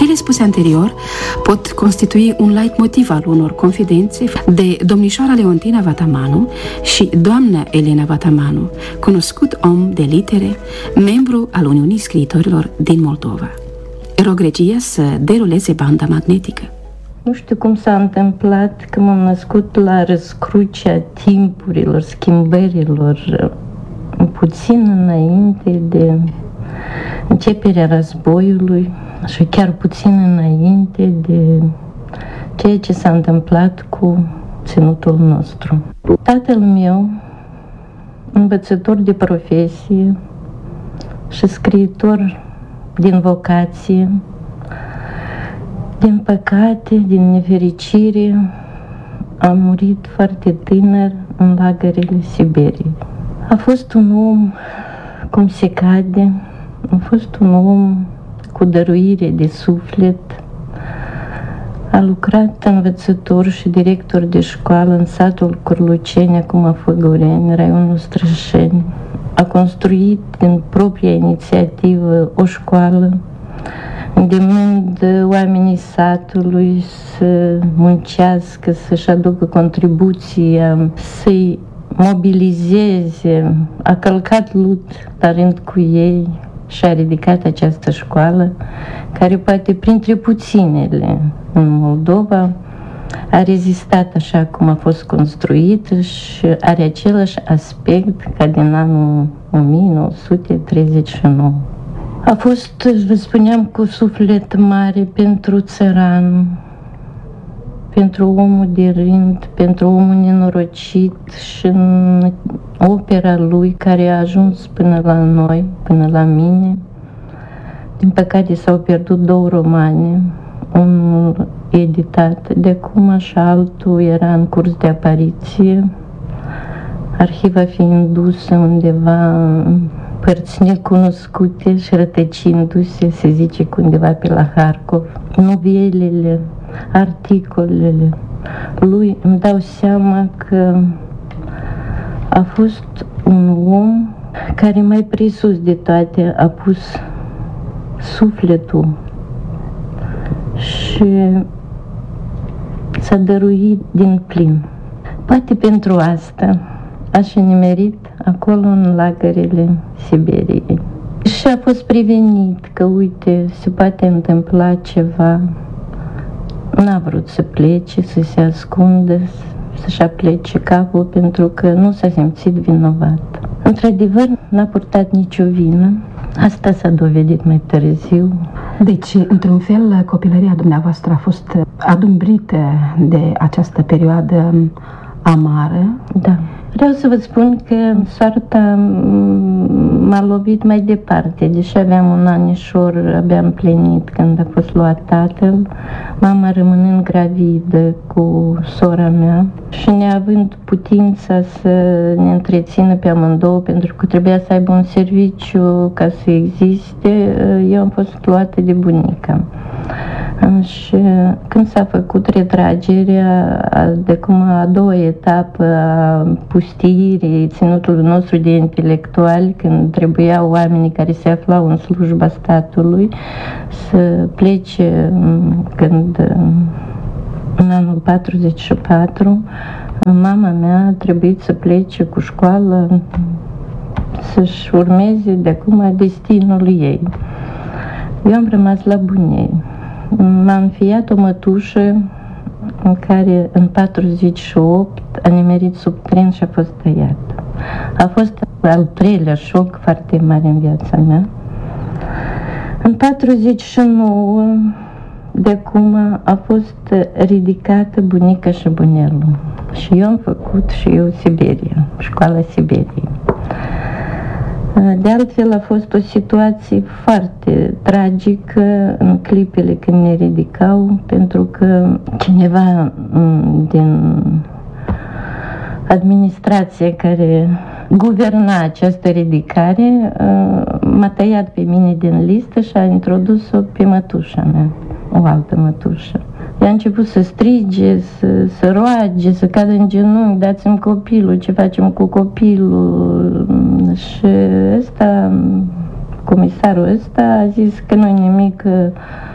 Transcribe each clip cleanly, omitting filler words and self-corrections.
Cele spuse anterior pot constitui un leitmotiv al unor confidențe de domnișoara Leontina Vatamanu și doamna Elena Vatamanu, cunoscut om de litere, membru al Uniunii Scriitorilor din Moldova. Rog regia să deruleze banda magnetică. Nu știu cum s-a întâmplat că m-am născut la răscrucea timpurilor, schimbărilor, puțin înainte de începerea războiului și chiar puțin înainte de ceea ce s-a întâmplat cu ținutul nostru. Tatăl meu, învățător de profesie și scriitor din vocație, din păcate, din nefericire, a murit foarte tânăr în lagărele Siberiei. A fost un om cum se cade, a fost un om cu dăruire de suflet, a lucrat învățător și director de școală în satul Curluceni, acum Făgureni, raionul Strășeni. A construit din propria inițiativă o școală, îndemnând oamenii satului să muncească, să-și aducă contribuția, să-i mobilizeze. A călcat lut la rând cu ei și a ridicat această școală, care poate printre puținele în Moldova a rezistat așa cum a fost construită și are același aspect ca din anul 1939. A fost, vă spuneam, cu suflet mare pentru țăran, pentru omul de rând, pentru omul nenorocit și în opera lui care a ajuns până la noi, până la mine. Din păcate s-au pierdut 2 romane, unul editat de acum și altul era în curs de apariție. Arhiva fiind dusă undeva în părți necunoscute și rătăcindu-se, se zice că undeva pe la Harkov. Novelele, articolele lui, îmi dau seama că a fost un om care mai presus de toate a pus sufletul și s-a dăruit din plin. Poate pentru asta a și nimerit acolo în lagărele Siberiei. Și a fost prevenit că, uite, se poate întâmpla ceva. N-a vrut să plece, să se ascundă, să-și aplece capul, pentru că nu s-a simțit vinovat. Într-adevăr, n-a purtat nicio vină. Asta s-a dovedit mai târziu. Deci, într-un fel, copilăria dumneavoastră a fost adumbrită de această perioadă amară. Da. Vreau să vă spun că soarta m-a lovit mai departe. Deși aveam un anișor abia împlinit când a fost luat tatăl, mama rămânând gravidă cu sora mea și neavând putința să ne întrețină pe amândouă, pentru că trebuia să aibă un serviciu ca să existe, eu am fost luată de bunica. Și când s-a făcut retragerea, de cum a doua etapă a pustiirii ținutului nostru de intelectuali, când trebuiau oamenii care se aflau în slujba statului să plece, când în anul 44 mama mea a trebuit să plece cu școală, să-și urmeze de acum destinul ei. Eu am rămas la Bunei. M-a înfiat o mătușă în care în 48 a nimerit sub tren și a fost tăiat. A fost al 3-lea șoc foarte mare în viața mea. În 49, de acum, a fost ridicată bunica și bunelul. Și eu am făcut și eu Siberia, școala Siberiei. De altfel, a fost o situație foarte tragică în clipele când ne ridicau, pentru că cineva din administrația care guverna această ridicare m-a tăiat pe mine din listă și a introdus-o pe mătușa mea, o altă mătușă. Ea a început să strige, să roage, să cadă în genunchi, dați-mi copilul, ce facem cu copilul? Și comisarul ăsta a zis că nu-i nimic,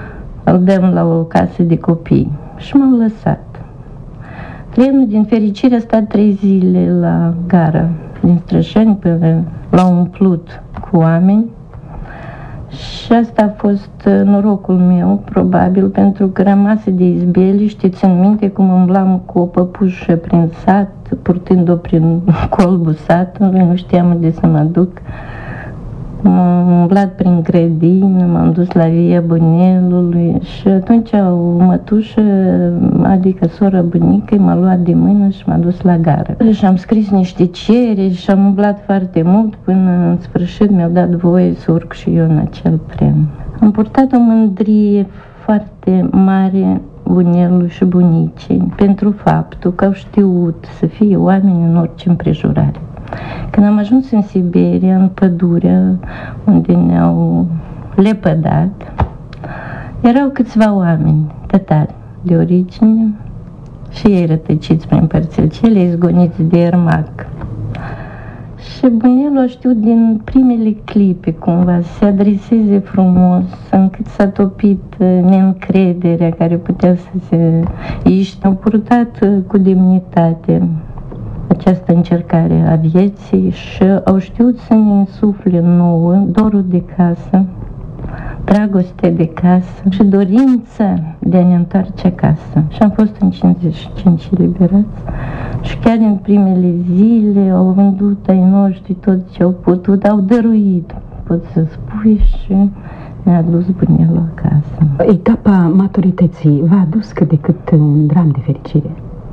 îl dăm la o casă de copii. Și m-au lăsat. Trenul, din fericire, a stat 3 zile la gara din Strășeni, până l-au umplut cu oameni. Și asta a fost norocul meu, probabil, pentru că rămase de izbeliște, țin minte cum umblam cu o păpușă prin sat, purtând-o prin colbul satului, nu știam unde să mă duc. M-am umblat prin grădină, m-am dus la Via Bunelului și atunci o mătușă, adică sora bunicăi, m-a luat de mână și m-a dus la gară. Și am scris niște cereri și am umblat foarte mult până în sfârșit mi-au dat voie să urc și eu în acel tren. Am purtat o mândrie foarte mare bunelui și bunicii pentru faptul că au știut să fie oameni în orice împrejurare. Când am ajuns în Siberia, în pădurea unde ne-au lepădat, erau câțiva oameni tătari de origine și ei rătăciți prin părțile cele, izgoniți de Ermac. Și bunelul a știut din primele clipe cumva să se adreseze frumos, încât s-a topit neîncrederea care putea să se iște. Au purtat cu demnitate această încercare a vieții și au știut să ne insufle nouă dorul de casă, dragoste de casă și dorința de a ne întoarce acasă. Și am fost în 55 eliberați și chiar în primele zile au vândut ai noștri tot ce au putut, au dăruit, pot să spui, și ne-a dus bunelul acasă. Etapa maturității v-a adus cât de cât un dram de fericire?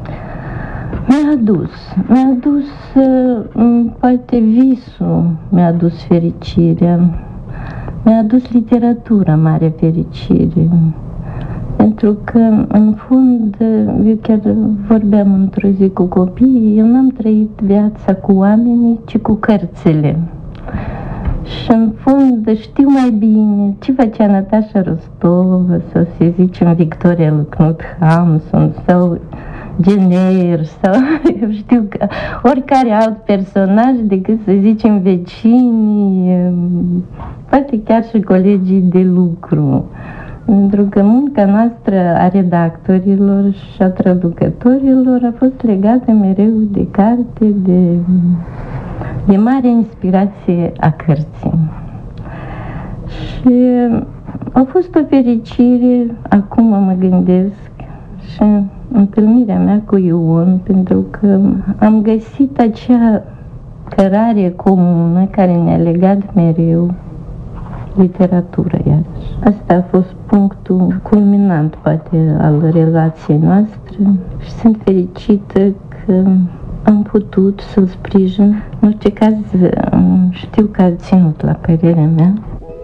Mi-a adus poate visul, mi-a adus fericirea, mi-a adus literatura mare fericire. Pentru că, în fond, eu chiar vorbeam într-o zi cu copiii, eu n-am trăit viața cu oamenii, ci cu cărțile. Și, în fond, știu mai bine ce facea Natasha Rostova, sau să zicem Victoria lui Knut Hamsun, sau Jenner, sau eu știu că oricare alt personaj decât să zicem vecinii, poate chiar și colegii de lucru. Pentru că munca noastră a redactorilor și a traducătorilor a fost legată mereu de carte, de mare inspirație a cărții. Și a fost o fericire, acum mă gândesc, și întâlnirea mea cu Ion, pentru că am găsit acea cărare comună care ne-a legat mereu, literatura iarăși. Asta a fost punctul culminant, poate, al relației noastre și sunt fericită că am putut să-l sprijin. În orice caz, știu că a ținut la părerea mea.